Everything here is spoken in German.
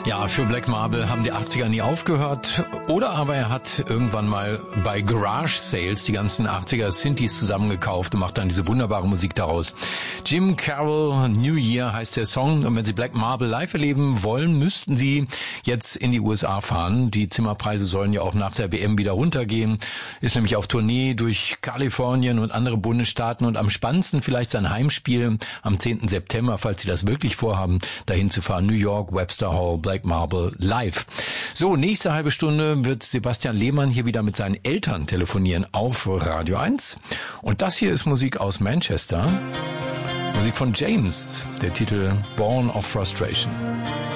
Ja, für Black Marble haben die 80er nie aufgehört. Oder aber er hat irgendwann mal bei Garage Sales die ganzen 80er Synthes zusammengekauft und macht dann diese wunderbare Musik daraus. Jim Carroll, New Year heißt der Song. Und wenn Sie Black Marble live erleben wollen, müssten Sie jetzt in die USA fahren. Die Zimmerpreise sollen ja auch nach der WM wieder runtergehen. Ist nämlich auf Tournee durch Kalifornien und andere Bundesstaaten. Und am spannendsten vielleicht sein Heimspiel am 10. September, falls Sie das wirklich vorhaben, dahin zu fahren. New York, Webster Hall, Black Marble live. So, nächste halbe Stunde wird Sebastian Lehmann hier wieder mit seinen Eltern telefonieren auf Radio 1. Und das hier ist Musik aus Manchester. Musik von James, der Titel Born of Frustration.